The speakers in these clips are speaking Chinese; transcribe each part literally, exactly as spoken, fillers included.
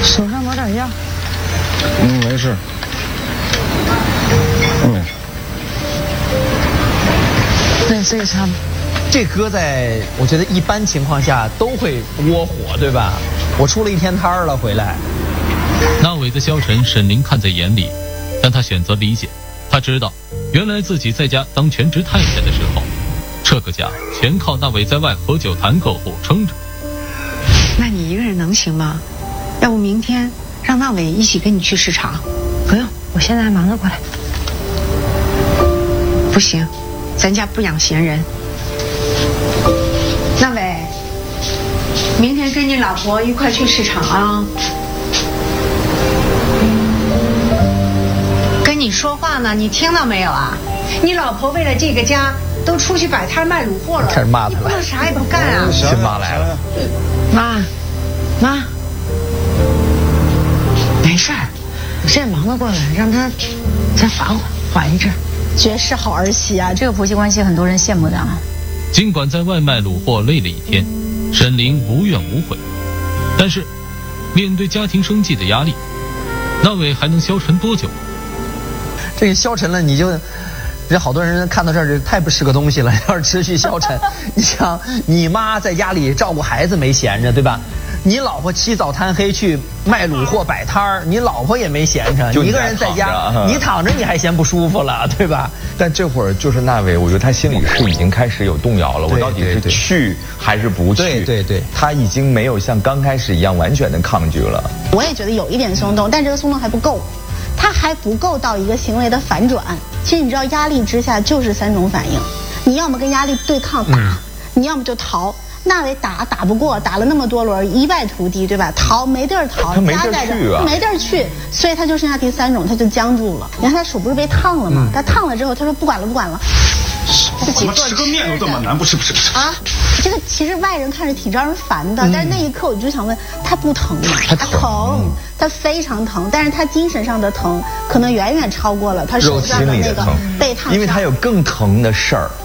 手上抹点药。 嗯，没事。没事。 对，这个差不多。 这搁在我觉得一般情况下都会窝火，对吧？我出了一天摊儿了回来。 那伟的消沉，沈凌看在眼里，但他选择理解。他知道，原来自己在家当全职太太的时候，这个家全靠那伟在外喝酒谈客户撑着。 那你一个人能行吗？要不明天让那伟一起跟你去市场？不用，我现在还忙着过来。不行，咱家不养闲人。那伟，明天跟你老婆一块去市场啊。跟你说话呢，你听到没有啊？你老婆为了这个家都出去摆摊卖卤货了， 开始骂他了， 你不能啥也不干啊！ 亲妈来了， 妈，妈，没事儿，我现在忙得过来，让他再缓缓，缓一阵。 绝世好儿媳啊，这个婆媳关系很多人羡慕的啊。 尽管在外卖卤货累了一天，沈凌无怨无悔，但是面对家庭生计的压力，那伟还能消沉多久？ 这个消沉了，你就，这好多人看到这儿，这太不是个东西了。要是持续消沉，你想，你妈在家里照顾孩子没闲着，对吧？你老婆起早贪黑去卖卤货摆摊儿，你老婆也没闲着，你一个人在家，你躺着你还嫌不舒服了，对吧？ 但这会儿就是那位，我觉得他心里是已经开始有动摇了，我到底是去还是不去？ 对对对， 他已经没有像刚开始一样完全的抗拒了。 我也觉得有一点松动，但这个松动还不够，他还不够到一个行为的反转。其实你知道，压力之下就是三种反应，你要么跟压力对抗打，嗯、你要么就逃。那伟打打不过，打了那么多轮，一败涂地，对吧？逃没地儿逃， 他没地儿去啊， 没地儿去，所以他就剩下第三种，他就僵住了。你看他手不是被烫了吗？嗯、他烫了之后，他说不管了，不管了。 自己吃个面都这么难，不吃不吃不吃啊！这个其实外人看着挺招人烦的，嗯、但是那一刻我就想问，他不疼吗？ 他疼，他非常疼，但是他精神上的疼可能远远超过了他手上的那个被烫伤， 因为他有更疼的事儿。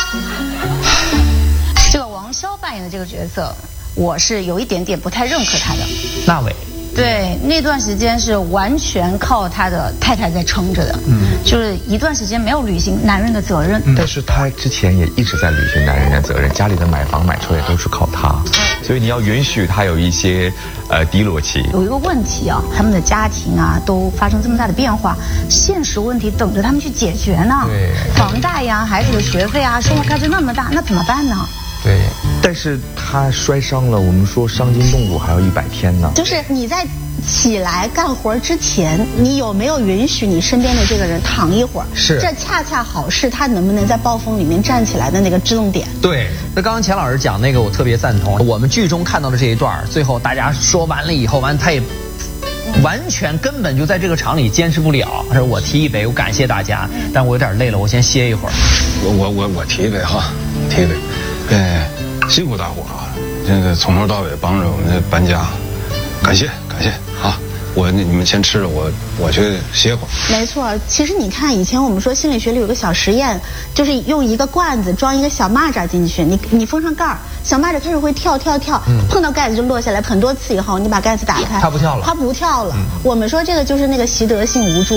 这个王骁扮演的这个角色，我是有一点点不太认可他的。 那伟， 对，那段时间是完全靠他的太太在撑着的，嗯，就是一段时间没有履行男人的责任。 嗯、但是他之前也一直在履行男人的责任，家里的买房买车也都是靠他，所以你要允许他有一些呃低落期。 有一个问题啊，他们的家庭啊都发生这么大的变化，现实问题等着他们去解决呢。 对， 房贷呀、孩子的学费啊，生活开支那么大，那怎么办呢？ 对，但是他摔伤了，我们说伤筋动骨还要一百天呢。 就是你在起来干活之前，你有没有允许你身边的这个人躺一会儿？ 是， 这恰恰好是他能不能在暴风里面站起来的那个制动点。 对，那刚刚钱老师讲那个，我特别赞同。我们剧中看到的这一段，最后大家说完了以后，完他也完全根本就在这个场里坚持不了。他说我提一杯，我感谢大家，但我有点累了，我先歇一会儿。 我我我我提一杯哈，提一杯。哎，辛苦大伙啊！这个从头到尾帮着我们搬家，感谢感谢啊！我你们先吃了，我我去歇会儿。 没错，其实你看以前我们说心理学里有个小实验，就是用一个罐子装一个小蚂蚱进去，你你封上盖儿，小蚂蚱开始会跳跳跳，嗯、碰到盖子就落下来，很多次以后你把盖子打开， 它不跳了， 它不跳了。嗯、我们说这个就是那个习得性无助。